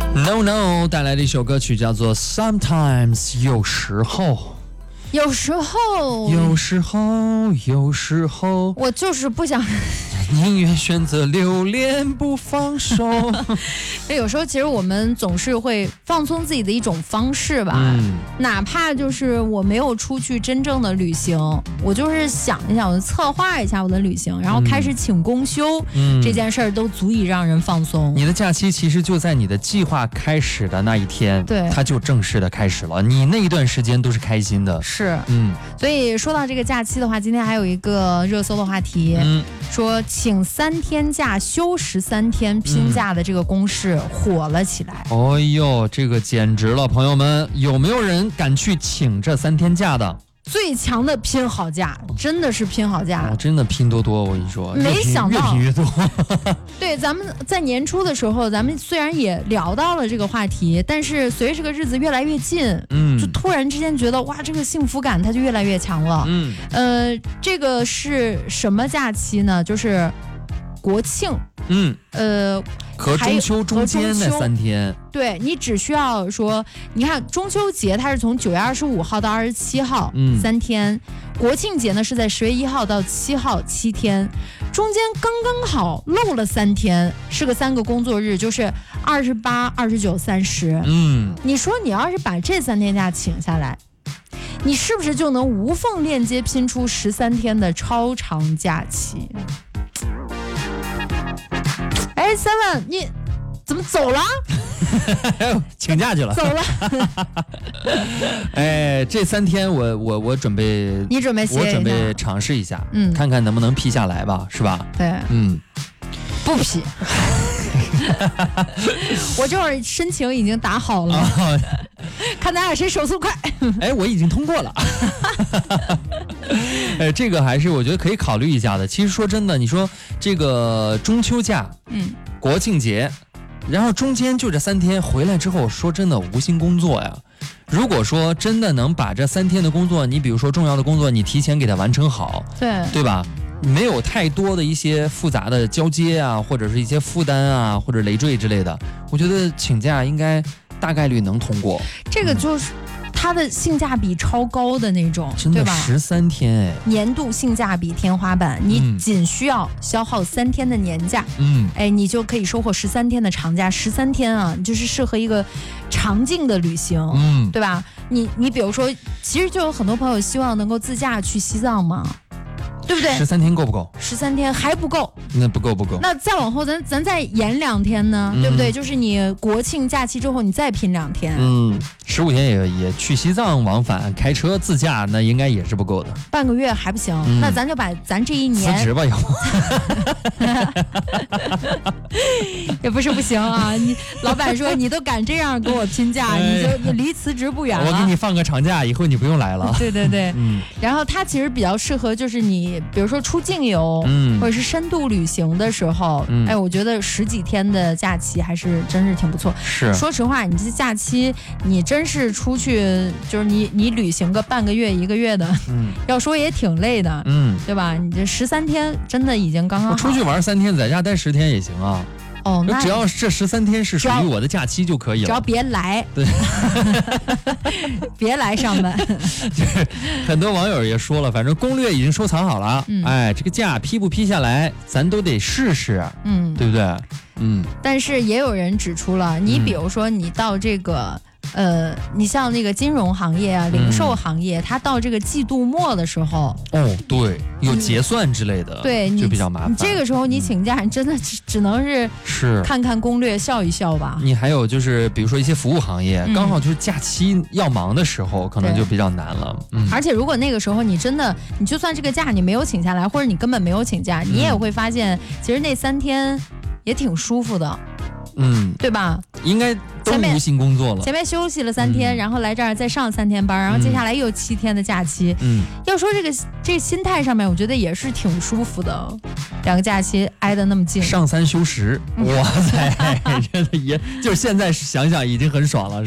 No No 带来的一首歌曲叫做 Sometimes 有时候我就是不想宁愿选择留恋不放手有时候其实我们总是会放松自己的一种方式吧，哪怕就是我没有出去真正的旅行，我就是想一想，我策划一下我的旅行，然后开始请公休，这件事儿都足以让人放松。 你的假期其实就在你的计划开始的那一天， 对， 它就正式的开始了，你那一段时间都是开心的。 是，所以说到这个假期的话，今天还有一个热搜的话题，说请3天假休13天拼假的这个公式火了起来。 哦呦，这个简直了，朋友们，有没有人敢去请这3天假的？ 最强的拼好假，真的是拼好假， 真的拼多多，我跟你说， 没想到越拼越多。 对，咱们在年初的时候，咱们虽然也聊到了这个话题，但是随着这个日子越来越近，就突然之间觉得哇，这个幸福感它就越来越强了。这个是什么假期呢？就是国庆。 和中秋中间那3天， 对，你只需要说，你看中秋节它是从9月25号到27号，3天；国庆节呢是在10月1号到7号，7天，中间刚刚好漏了3天，是个3个工作日，就是28、29、30。你说你要是把这3天假请下来，你是不是就能无缝链接拼出13天的超长假期？哎 ，Seven， 你怎么走了？ 请假去了。 走了。 哎，这3天我准备， 你准备歇一下？ 我准备尝试一下，看看能不能批下来吧，是吧？ 对，不批。我这会儿申请已经打好了，看咱俩谁手速快。 哎，我已经通过了。这个还是我觉得可以考虑一下的。其实说真的，你说这个中秋假，国庆节，然后中间就这3天回来之后，说真的无心工作呀。如果说真的能把这3天的工作，你比如说重要的工作，你提前给它完成好，对吧？没有太多的一些复杂的交接啊，或者是一些负担啊，或者累赘之类的，我觉得请假应该大概率能通过。 这个就是它的性价比超高的那种， 真的对吧 13天哎， 年度性价比天花板，你仅需要消耗3天的年假，你就可以收获13天的长假。13天啊，就是适合一个长境的旅行，对吧？你比如说，其实就有很多朋友希望能够自驾去西藏嘛。对不对 ？13天够不够 ？13天还不够， 那不够。 那再往后，咱再延2天呢，对不对？就是你国庆假期之后，你再拼2天 ，15天也去西藏往返，开车自驾，那应该也是不够的。 半个月还不行，那咱就把咱这1年辞职吧，要不也不是不行啊。你老板说你都敢这样给我拼假，你离辞职不远了。 我给你放个长假，以后你不用来了。 对，然后它其实比较适合，就是你比如说出境游，或者是深度旅行的时候，我觉得10几天的假期还是真是挺不错。 是， 说实话，你这假期你真是出去，就是你旅行个半个月1个月的，要说也挺累的，对吧？你这13天真的已经刚刚好。 我出去玩3天，在家待10天也行啊。那只要这13天是属于我的假期就可以了， 只要别来，对，别来上班。 很多网友也说了，反正攻略已经收藏好了，这个假批不批下来，咱都得试试，对不对？ 但是也有人指出了，你比如说你到这个。你像那个金融行业啊、零售行业，它到这个季度末的时候， 对，有结算之类的， 对， 就比较麻烦。 你这个时候你请假，你真的只能是看看攻略，笑一笑吧。 你还有就是，比如说一些服务行业，刚好就是假期要忙的时候，可能就比较难了。 而且如果那个时候你真的，你就算这个假你没有请下来，或者你根本没有请假，你也会发现，其实那3天也挺舒服的。对吧？ 应该都无心工作了。 前面休息了3天，然后来这儿再上3天班，然后接下来又7天的假期。要说这心态上面，我觉得也是挺舒服的。2个假期挨得那么近， 上3休10，哇塞，真的也就是现在想想已经很爽了。